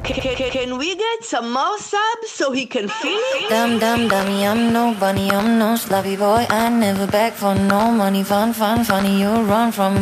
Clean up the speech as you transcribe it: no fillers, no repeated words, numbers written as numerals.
Can we get some more subs so he can feel it? Dummy, I'm no bunny, I'm no sloppy boy. I never beg for no money. Funny, you run from